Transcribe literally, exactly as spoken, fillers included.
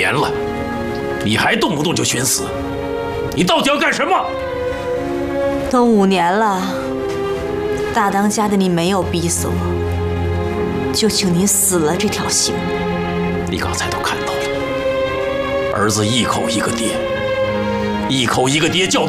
年了，你还动不动就寻死，你到底要干什么？ 都五年了，大当家的你没有逼死我，就请你死了这条心。 你刚才都看到了，儿子一口一个爹，一口一个爹叫。